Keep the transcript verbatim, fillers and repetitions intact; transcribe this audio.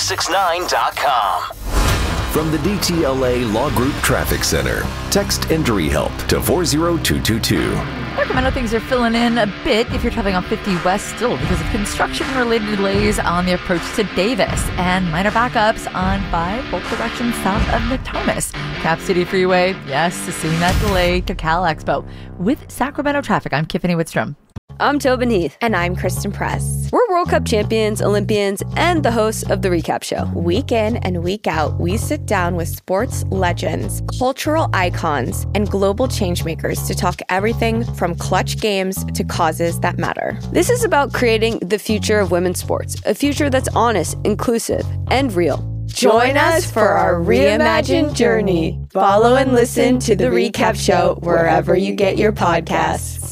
six nine dot com. From the D T L A Law Group Traffic Center, text Injury Help to four zero two two two. Sacramento, things are filling in a bit if you're traveling on fifty West still because of construction-related delays on the approach to Davis and minor backups on five both directions south of Natomas. Cap City Freeway, yes, seeing that delay to Cal Expo. With Sacramento traffic, I'm Tiffany Whitstrom. I'm Tobin Heath. And I'm Kristen Press. We're World Cup champions, Olympians, and the hosts of The Recap Show. Week in and week out, we sit down with sports legends, cultural icons, and global changemakers to talk everything from clutch games to causes that matter. This is about creating the future of women's sports, a future that's honest, inclusive, and real. Join us for our reimagined journey. Follow and listen to The Recap Show wherever you get your podcasts.